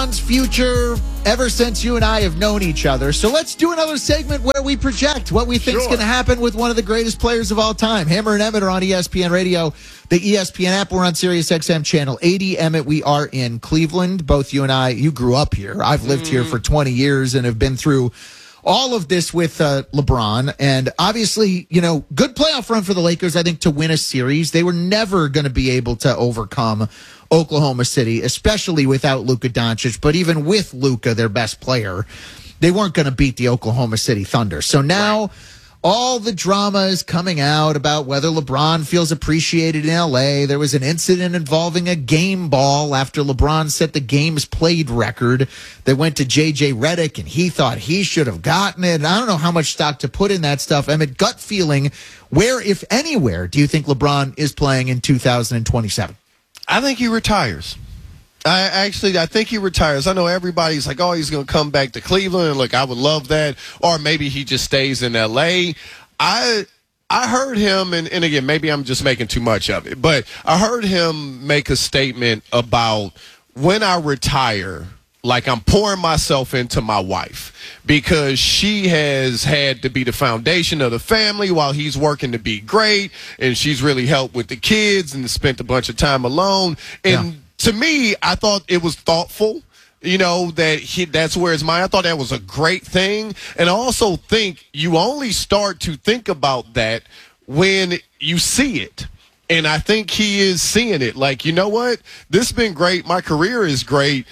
Future ever since you and I have known each other. So let's do another segment where we project what we think is going to happen with one of the greatest players of all time. Hammer and Emmett are on ESPN Radio, the ESPN app. We're on Sirius XM channel 80. Emmett, we are in Cleveland. Both you and I, you grew up here. I've lived here for 20 years and have been through all of this with LeBron. And obviously, you know, good playoff run for the Lakers, I think, to win a series. They were never going to be able to overcome Oklahoma City, especially without Luka Doncic. But even with Luka, their best player, they weren't going to beat the Oklahoma City Thunder. So now all the drama is coming out about whether LeBron feels appreciated in L.A. There was an incident involving a game ball after LeBron set the games played record that went to J.J. Redick, and he thought he should have gotten it. And I don't know how much stock to put in that stuff. I mean, gut feeling, where, if anywhere, do you think LeBron is playing in 2027? I think he retires. I think he retires. I know everybody's like, oh, he's going to come back to Cleveland. And look, I would love that. Or maybe he just stays in L.A. I heard him, and again, maybe I'm just making too much of it, but I heard him make a statement about when I retire, like I'm pouring myself into my wife because she has had to be the foundation of the family while he's working to be great, and she's really helped with the kids and spent a bunch of time alone. And to me, I thought it was thoughtful, you know, that's where his mind. I thought that was a great thing. And I also think you only start to think about that when you see it. And I think he is seeing it. Like, you know what? This has been great. My career is great.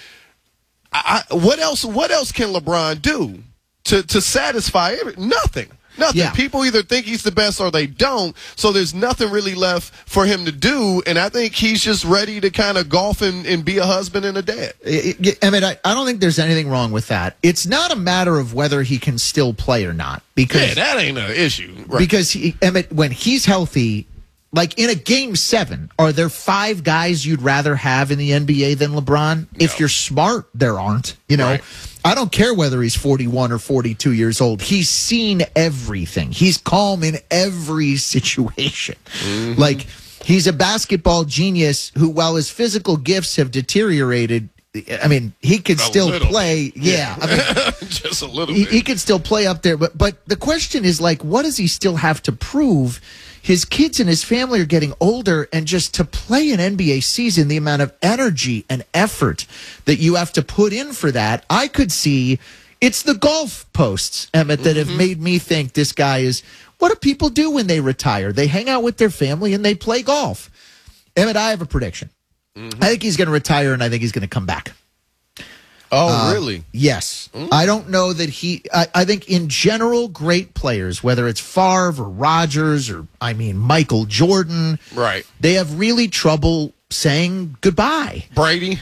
What else can LeBron do to satisfy nothing? Nothing. Yeah. People either think he's the best or they don't, so there's nothing really left for him to do, and I think he's just ready to kind of golf and be a husband and a dad. I mean, I don't think there's anything wrong with that. It's not a matter of whether he can still play or not. Because that ain't an issue. Right. Because, Emmett, when he's healthy, like in a game 7, are there 5 guys you'd rather have in the NBA than LeBron? No. If you're smart, there aren't. You know, right. I don't care whether he's 41 or 42 years old. He's seen everything. He's calm in every situation. Mm-hmm. Like, he's a basketball genius who, while his physical gifts have deteriorated, I mean, he could still play. Yeah. I mean, just a little bit. He could still play up there. But the question is, like, what does he still have to prove? His kids and his family are getting older, and just to play an NBA season, the amount of energy and effort that you have to put in for that, I could see it's the golf posts, Emmett, that have made me think this guy is, what do people do when they retire? They hang out with their family and they play golf. Emmett, I have a prediction. I think he's going to retire, and I think he's going to come back. Oh, really? Yes. I don't know that I think in general, great players, whether it's Favre or Rodgers or, Michael Jordan, right? They have really trouble saying goodbye. Brady.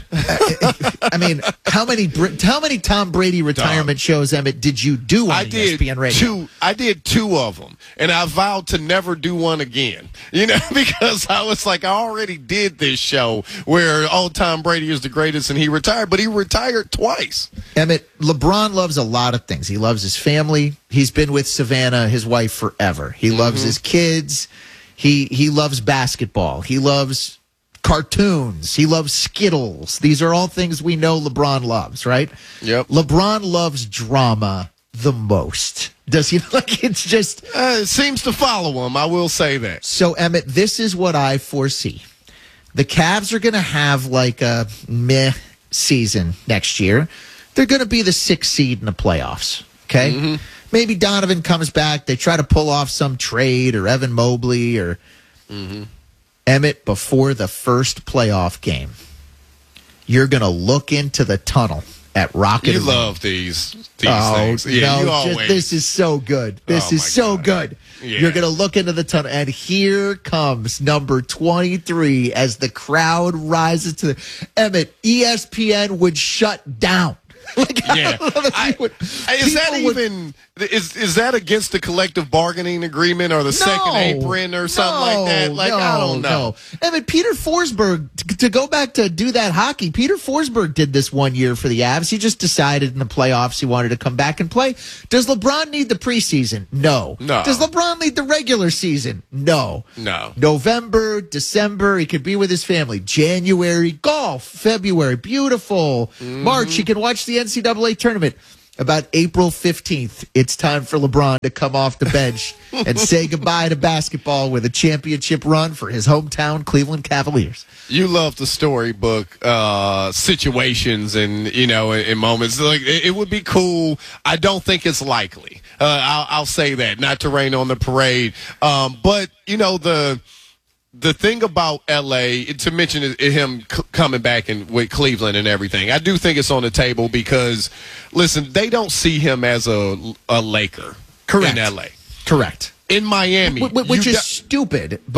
How many Tom Brady retirement shows, Emmett, did you do on ESPN Radio? I did 2 of them, and I vowed to never do one again. You know, because I was like, I already did this show where Tom Brady is the greatest, and he retired, but he retired twice. Emmett, LeBron loves a lot of things. He loves his family. He's been with Savannah, his wife, forever. He loves his kids. He loves basketball. He loves cartoons. He loves Skittles. These are all things we know LeBron loves, right? Yep. LeBron loves drama the most. Does he? Like, it's just... it seems to follow him, I will say that. So, Emmett, this is what I foresee. The Cavs are going to have like a meh season next year. They're going to be the 6th seed in the playoffs, okay? Maybe Donovan comes back. They try to pull off some trade, or Evan Mobley, or... Emmett, before the first playoff game, you're going to look into the tunnel at Rocket Arena. You love these things. Yeah, you always. This is so good. This is so good. Yeah. You're going to look into the tunnel, and here comes number 23 as the crowd rises to the... Emmett, ESPN would shut down. Is Is that against the collective bargaining agreement or the second apron or something like that? Like, I don't know. I mean, Peter Forsberg, to go back to do that hockey, Peter Forsberg did this one year for the Avs. He just decided in the playoffs he wanted to come back and play. Does LeBron need the preseason? No. Does LeBron need the regular season? No. November, December, he could be with his family. January, golf. February, beautiful. March, he can watch the NCAA tournament. About April 15th, it's time for LeBron to come off the bench and say goodbye to basketball with a championship run for his hometown Cleveland Cavaliers. You love the storybook situations and, in moments. Like, it would be cool. I don't think it's likely. I'll say that, not to rain on the parade. But, the thing about L.A., to mention him coming back with Cleveland and everything, I do think it's on the table because, listen, they don't see him as a Laker. Correct. In L.A. Correct. In Miami. Which is stupid.